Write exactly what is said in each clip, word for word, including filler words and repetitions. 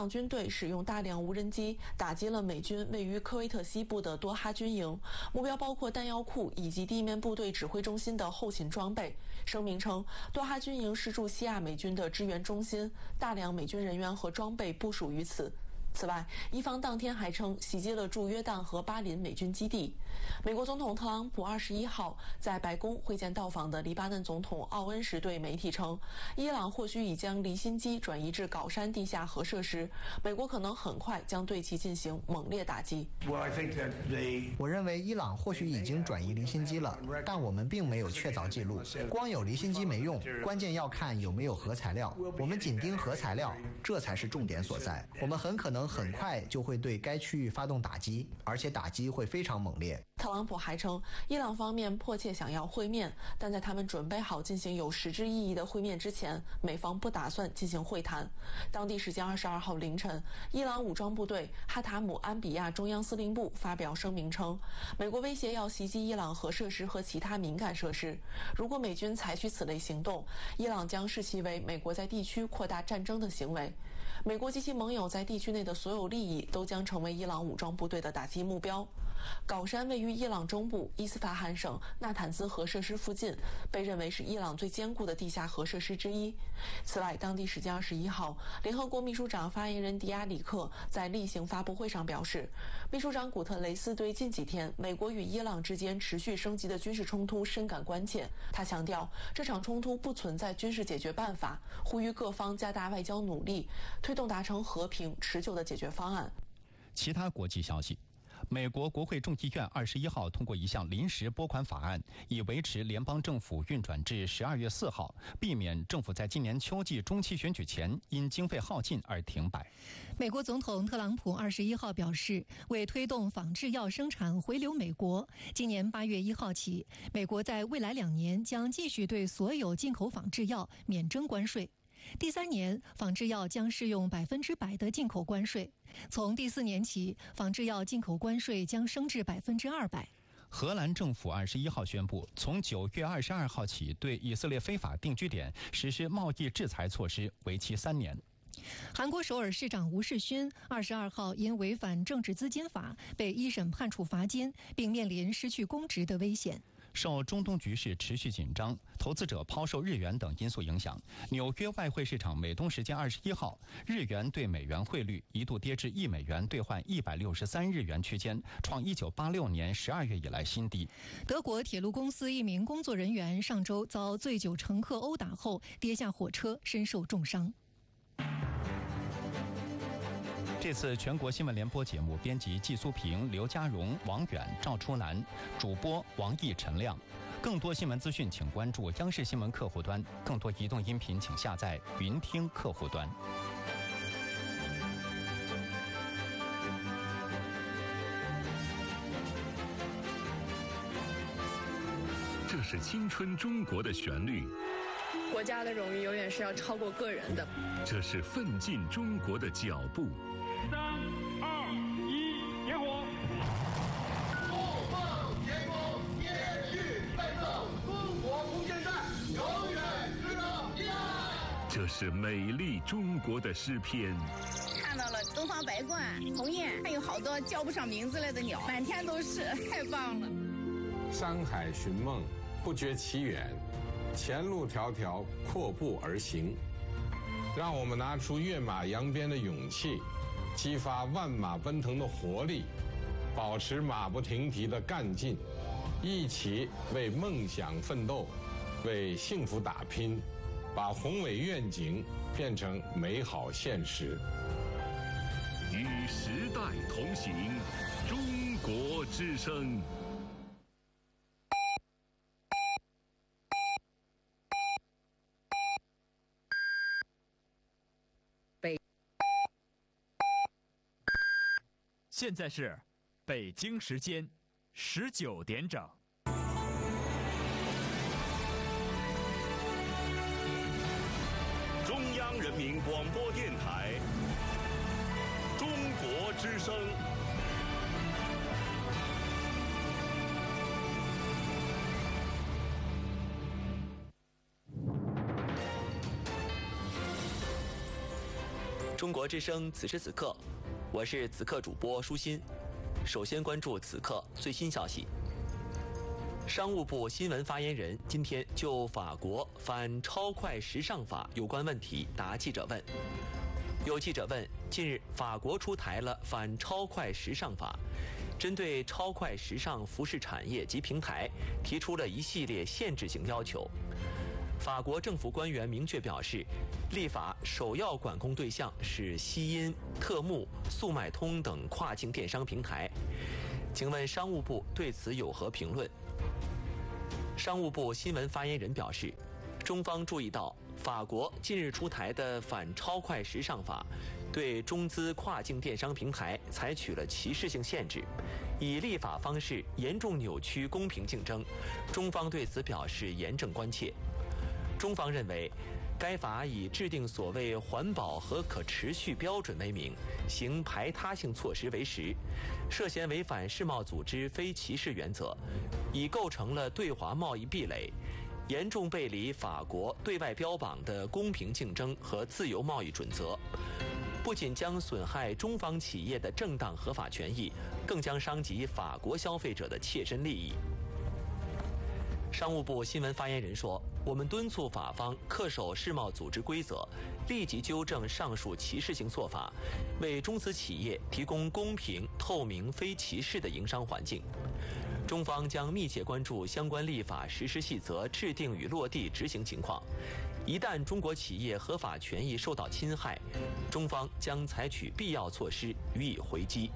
朗军队使用大量无人机打击了美军位于科威特西部的多哈军营，目标包括弹药库以及地面部队指挥中心的后勤装备。声明称，多哈军营是驻西亚美军的支援中心，大量美军人员和装备部署于此。此外，伊方当天还称袭击了驻约旦和巴林美军基地。美国总统特朗普二十一号在白宫会见到访的黎巴嫩总统奥恩时对媒体称，伊朗或许已将离心机转移至皋山地下核设施，美国可能很快将对其进行猛烈打击。 我认为伊朗或许已经转移离心机了，但我们并没有确凿记录。光有离心机没用，关键要看有没有核材料。我们紧盯核材料，这才是重点所在。我们很可能很快就会对该区域发动打击，而且打击会非常猛烈。 特朗普还称，伊朗方面迫切想要会面，但在他们准备好进行有实质意义的会面之前，美方不打算进行会谈。当地时间二十二号凌晨，伊朗武装部队哈塔姆安比亚中央司令部发表声明称，美国威胁要袭击伊朗核设施和其他敏感设施。如果美军采取此类行动，伊朗将视其为美国在地区扩大战争的行为。美国及其盟友在地区内的所有利益都将成为伊朗武装部队的打击目标。皋山位于伊朗中部伊斯法罕省纳坦兹核设施附近，被认为是伊朗最坚固的地下核设施之一。此外，当地时间二十一号，联合国秘书长发言人迪亚里克在例行发布会上表示，秘书长古特雷斯对近几天美国与伊朗之间持续升级的军事冲突深感关切。他强调，这场冲突不存在军事解决办法，呼吁各方加大外交努力，推动达成和平持久的解决方案。 其他国际消息，美国国会众议院二十一号通过一项临时拨款法案，以维持联邦政府运转至十二月四号，避免政府在今年秋季中期选举前因经费耗尽而停摆。 美国总统特朗普二十一号表示，为推动仿制药生产回流美国，今年八月一号起，美国在未来两年将继续对所有进口仿制药免征关税。第三年，仿制药将适用百分之百的进口关税。从第四年起，仿制药进口关税将升至百分之二百。 荷兰政府二十一号宣布，从九月二十二号起，对以色列非法定居点实施贸易制裁措施，为期三年。 韩国首尔市长吴世勋二十二号因违反政治资金法被一审判处罚金，并面临失去公职的危险。 受中东局势持续紧张、投资者抛售日元等因素影响，纽约外汇市场美东时间二十一号，日元对美元汇率一度跌至一美元兑换一百六十三日元区间，创一九八六年十二月以来新低。 德国铁路公司一名工作人员上周遭醉酒乘客殴打后跌下火车，身受重伤。 这次全国新闻联播节目编辑季苏平、刘家荣、王远、赵初南，主播王毅、陈亮。更多新闻资讯请关注央视新闻客户端，更多移动音频请下载云听客户端。 这是青春中国的旋律， 国家的荣誉永远是要超过个人的。 这是奋进中国的脚步。 三二一，点火！ 不放天空，延续奋斗，中国空间站永远值得依赖。 这是美丽中国的诗篇。 看到了东方白鹳、鸿雁，还有好多叫不上名字来的鸟，满天都是，太棒了。 山海寻梦，不觉其远，前路迢迢，阔步而行。让我们拿出跃马扬鞭的勇气，激发万马奔腾的活力，保持马不停蹄的干劲，一起为梦想奋斗，为幸福打拼，把宏伟愿景变成美好现实。 与时代同行，中国之声。 现在是北京时间十九点整。 中央人民广播电台，中国之声。 中国之声此时此刻，我是此刻主播舒心。首先关注此刻最新消息。商务部新闻发言人今天就法国反超快时尚法有关问题答记者问。有记者问，近日法国出台了反超快时尚法，针对超快时尚服饰产业及平台提出了一系列限制性要求。法国政府官员明确表示，立法首要管控对象是西音、特目、速卖通等跨境电商平台。请问商务部对此有何评论？商务部新闻发言人表示，中方注意到法国近日出台的反超快时尚法对中资跨境电商平台采取了歧视性限制，以立法方式严重扭曲公平竞争，中方对此表示严正关切。中方认为，该法以制定所谓环保和可持续标准为名，行排他性措施为实，涉嫌违反世贸组织非歧视原则，已构成了对华贸易壁垒，严重背离法国对外标榜的公平竞争和自由贸易准则，不仅将损害中方企业的正当合法权益，更将伤及法国消费者的切身利益。商务部新闻发言人说，我们敦促法方恪守世贸组织规则，立即纠正上述歧视性做法，为中资企业提供公平、透明、非歧视的营商环境。中方将密切关注相关立法实施细则制定与落地执行情况，一旦中国企业合法权益受到侵害，中方将采取必要措施予以回击。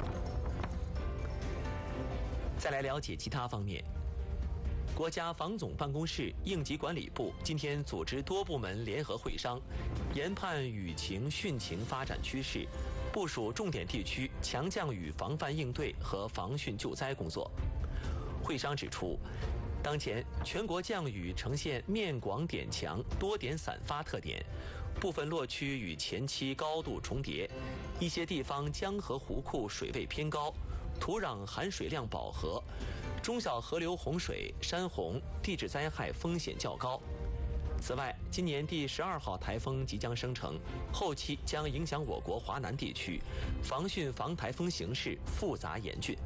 再来了解其他方面。国家防总办公室应急管理部今天组织多部门联合会商，研判雨情汛情发展趋势，部署重点地区强降雨防范应对和防汛救灾工作。会商指出，当前全国降雨呈现面广点强、多点散发特点，部分落区与前期高度重叠，一些地方江河湖库水位偏高，土壤含水量饱和，中小河流洪水、山洪、地质灾害风险较高。此外，今年第十二号台风即将生成，后期将影响我国华南地区，防汛防台风形势复杂严峻。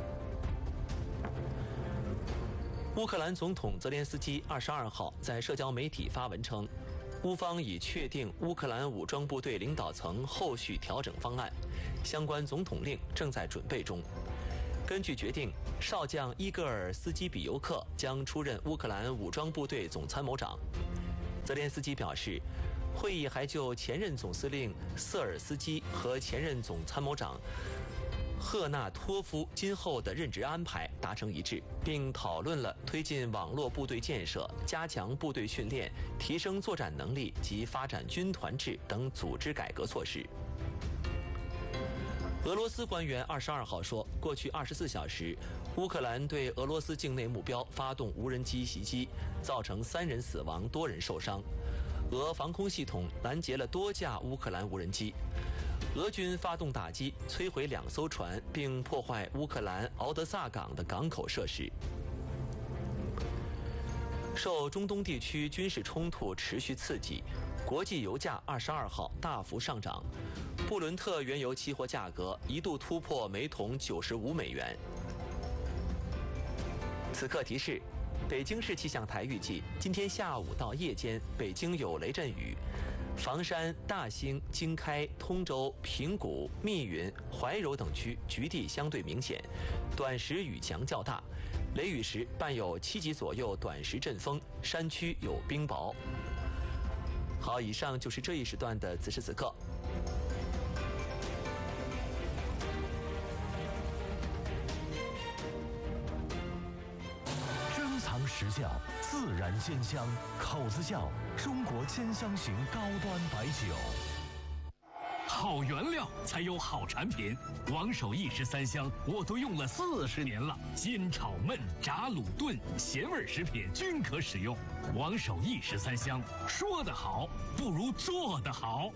乌克兰总统泽连斯基二十二号在社交媒体发文称，乌方已确定乌克兰武装部队领导层后续调整方案，相关总统令正在准备中。根据决定，少将伊戈尔斯基比尤克将出任乌克兰武装部队总参谋长。泽连斯基表示，会议还就前任总司令瑟尔斯基和前任总参谋长赫纳托夫今后的任职安排达成一致，并讨论了推进网络部队建设、加强部队训练、提升作战能力及发展军团制等组织改革措施。俄罗斯官员二十二号说，过去二十四小时，乌克兰对俄罗斯境内目标发动无人机袭击，造成三人死亡、多人受伤。俄防空系统拦截了多架乌克兰无人机。俄军发动打击，摧毁两艘船，并破坏乌克兰敖德萨港的港口设施。受中东地区军事冲突持续刺激，国际油价二十二号大幅上涨，布伦特原油期货价格一度突破每桶九十五美元。此刻提示，北京市气象台预计今天下午到夜间，北京有雷阵雨。房山、大兴、经开、通州、平谷、密云、怀柔等区局地相对明显，短时雨强较大，雷雨时伴有七级左右短时阵风，山区有冰雹。好，以上就是这一时段的此时此刻。 实窖自然鲜香，口子窖中国鲜香型高端白酒。 好原料才有好产品，王守义十三香我都用了四十年了，煎炒焖炸卤炖咸味食品均可使用。王守义十三香，说得好不如做得好。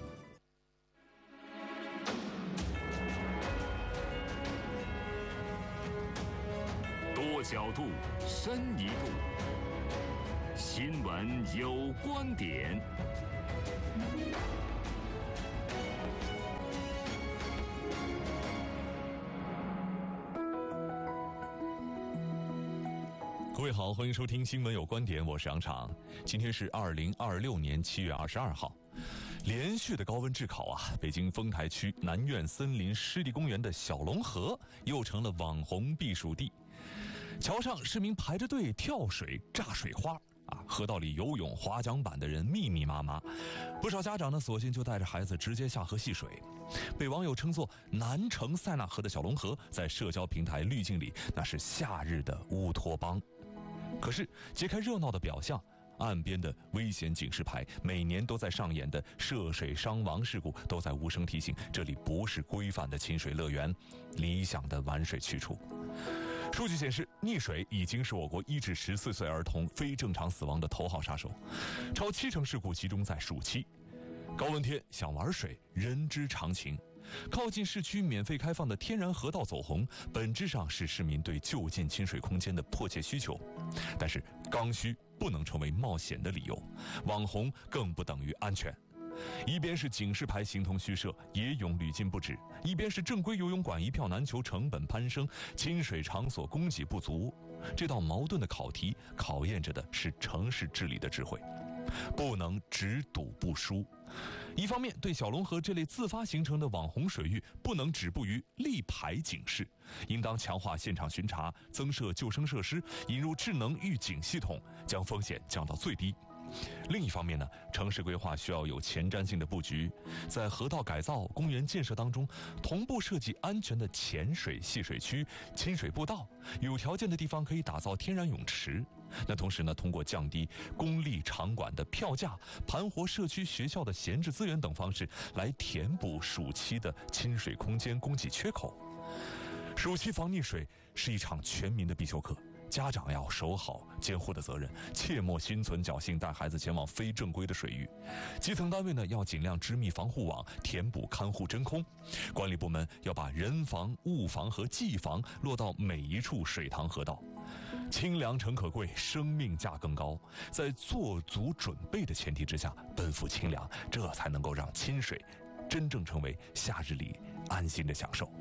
多角度，深一度。新闻有观点。 各位好，欢迎收听新闻有观点，我是杨昶。今天是二零二六年七月二十二号，连续的高温炙烤啊，北京丰台区南苑森林湿地公园的小龙河又成了网红避暑地。桥上市民排着队跳水、炸水花啊，河道里游泳、划桨板的人密密麻麻，不少家长呢，索性就带着孩子直接下河戏水。被网友称作南城塞纳河的小龙河，在社交平台滤镜里那是夏日的乌托邦。可是揭开热闹的表象，岸边的危险警示牌，每年都在上演的涉水伤亡事故，都在无声提醒这里不是规范的亲水乐园，理想的玩水去处。数据显示，溺水已经是我国一至十四岁儿童非正常死亡的头号杀手，超七成事故集中在暑期。高温天想玩水，人之常情。靠近市区免费开放的天然河道走红，本质上是市民对就近亲水空间的迫切需求。但是刚需不能成为冒险的理由，网红更不等于安全。一边是警示牌形同虚设，野泳屡禁不止；一边是正规游泳馆一票难求，成本攀升，亲水场所供给不足。这道矛盾的考题，考验着的是城市治理的智慧。不能只赌不输。一方面，对小龙河这类自发形成的网红水域不能止步于立牌警示，应当强化现场巡查，增设救生设施，引入智能预警系统，将风险降到最低。另一方面呢，城市规划需要有前瞻性的布局，在河道改造、公园建设当中，同步设计安全的浅水戏水区、亲水步道，有条件的地方可以打造天然泳池。那同时呢，通过降低公立场馆的票价、盘活社区学校的闲置资源等方式，来填补暑期的亲水空间供给缺口。暑期防溺水是一场全民的必修课。家长要守好监护的责任，切莫心存侥幸带孩子前往非正规的水域。基层单位呢，要尽量织密防护网，填补看护真空。管理部门要把人防、物防和技防落到每一处水塘河道。清凉诚可贵，生命价更高。在做足准备的前提之下，奔赴清凉，这才能够让亲水真正成为夏日里安心的享受。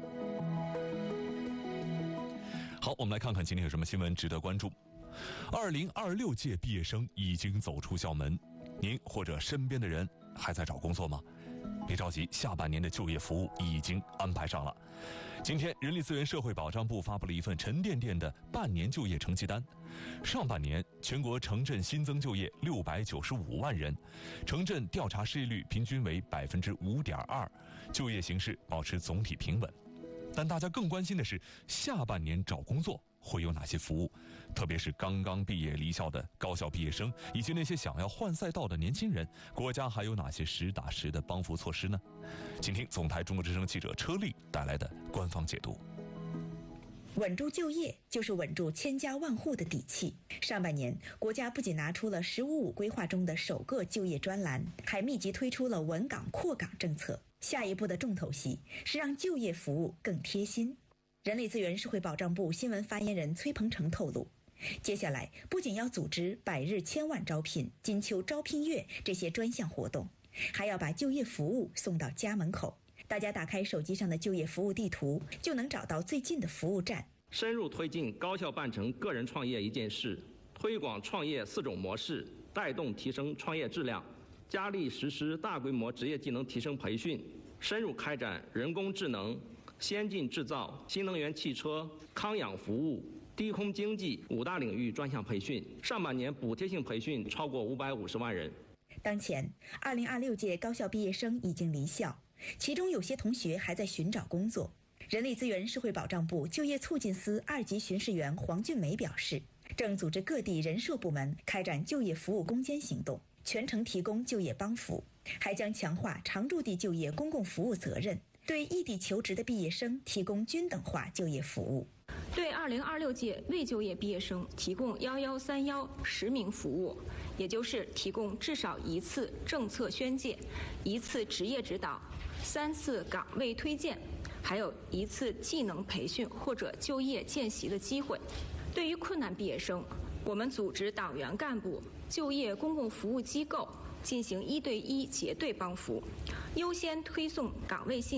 好，我们来看看今天有什么新闻值得关注。二零二六届毕业生已经走出校门，您或者身边的人还在找工作吗？别着急，下半年的就业服务已经安排上了。今天，人力资源社会保障部发布了一份沉甸甸的半年就业成绩单。上半年，全国城镇新增就业六百九十五万人，城镇调查失业率平均为百分之五点二，就业形势保持总体平稳。但大家更关心的是，下半年找工作会有哪些服务？特别是刚刚毕业离校的高校毕业生，以及那些想要换赛道的年轻人，国家还有哪些实打实的帮扶措施呢？请听总台中国之声记者车丽带来的官方解读。 稳住就业就是稳住千家万户的底气。上半年，国家不仅拿出了“十五五”规划中的首个就业专栏，还密集推出了稳岗扩岗政策。下一步的重头戏是让就业服务更贴心。人力资源社会保障部新闻发言人崔鹏程透露，接下来不仅要组织百日千万招聘、金秋招聘月这些专项活动，还要把就业服务送到家门口。大家打开手机上的就业服务地图，就能找到最近的服务站。 深入推进高效办成个人创业一件事，推广创业四种模式，带动提升创业质量，加力实施大规模职业技能提升培训，深入开展人工智能、先进制造、新能源汽车、康养服务、低空经济五大领域专项培训。上半年补贴性培训超过五百五十万人。 当前，二零二六届高校毕业生已经离校，其中有些同学还在寻找工作。人力资源社会保障部就业促进司二级巡视员黄俊梅表示，正组织各地人社部门开展就业服务攻坚行动，全程提供就业帮扶，还将强化常住地就业公共服务责任，对异地求职的毕业生提供均等化就业服务。 对二零二六届未就业毕业生提供幺幺三幺实名服务，也就是提供至少一次政策宣介、一次职业指导、三次岗位推荐，还有一次技能培训或者就业见习的机会。对于困难毕业生，我们组织党员干部、就业公共服务机构进行一对一结对帮扶，优先推送岗位信息。